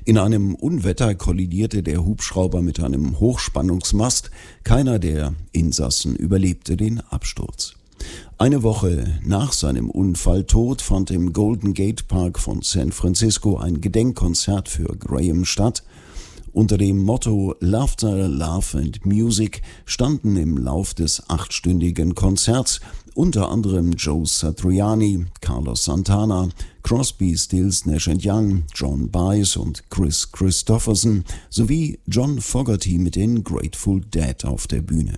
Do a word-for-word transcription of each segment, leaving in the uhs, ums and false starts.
In einem Unwetter kollidierte der Hubschrauber mit einem Hochspannungsmast. Keiner der Insassen überlebte den Absturz. Eine Woche nach seinem Unfalltod fand im Golden Gate Park von San Francisco ein Gedenkkonzert für Graham statt. Unter dem Motto Laughter, Love and Music standen im Lauf des achtstündigen Konzerts unter anderem Joe Satriani, Carlos Santana, Crosby, Stills, Nash and Young, John Baez und Chris Christopherson sowie John Fogerty mit den Grateful Dead auf der Bühne.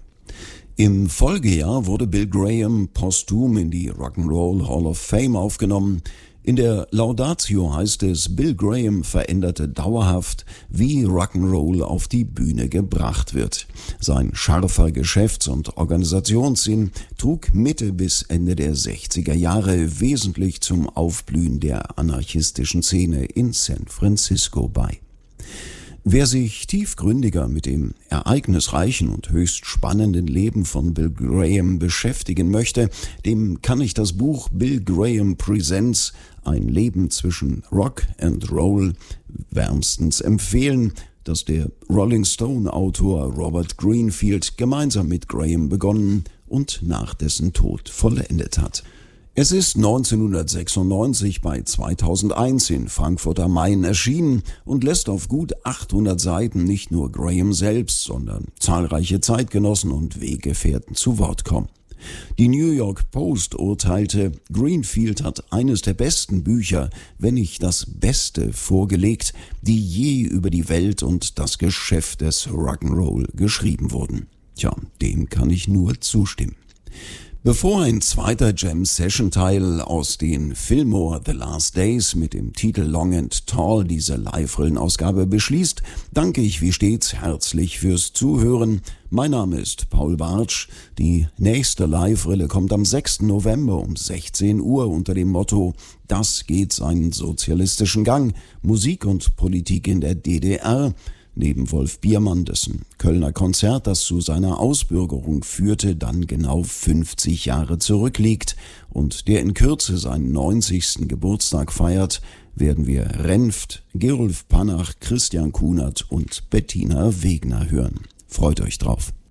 Im Folgejahr wurde Bill Graham posthum in die Rock'n'Roll Hall of Fame aufgenommen. In der Laudatio heißt es, Bill Graham veränderte dauerhaft, wie Rock'n'Roll auf die Bühne gebracht wird. Sein scharfer Geschäfts- und Organisationssinn trug Mitte bis Ende der sechziger Jahre wesentlich zum Aufblühen der anarchistischen Szene in San Francisco bei. Wer sich tiefgründiger mit dem ereignisreichen und höchst spannenden Leben von Bill Graham beschäftigen möchte, dem kann ich das Buch Bill Graham Presents – Ein Leben zwischen Rock and Roll wärmstens empfehlen, das der Rolling Stone-Autor Robert Greenfield gemeinsam mit Graham begonnen und nach dessen Tod vollendet hat. Es ist neunzehnhundertsechsundneunzig bei zweitausendeins in Frankfurt am Main erschienen und lässt auf gut achthundert Seiten nicht nur Graham selbst, sondern zahlreiche Zeitgenossen und Weggefährten zu Wort kommen. Die New York Post urteilte, Greenfield hat eines der besten Bücher, wenn nicht das Beste, vorgelegt, die je über die Welt und das Geschäft des Rock'n'Roll geschrieben wurden. Tja, dem kann ich nur zustimmen. Bevor ein zweiter Jam-Session-Teil aus den Fillmore The Last Days mit dem Titel Long and Tall diese Live-Rillen-Ausgabe beschließt, danke ich wie stets herzlich fürs Zuhören. Mein Name ist Paul Bartsch. Die nächste Live-Rille kommt am sechsten November um sechzehn Uhr unter dem Motto Das geht seinen sozialistischen Gang, Musik und Politik in der D D R. Neben Wolf Biermann, dessen Kölner Konzert, das zu seiner Ausbürgerung führte, dann genau fünfzig Jahre zurückliegt und der in Kürze seinen neunzigsten Geburtstag feiert, werden wir Renft, Gerulf Panach, Christian Kunert und Bettina Wegner hören. Freut euch drauf.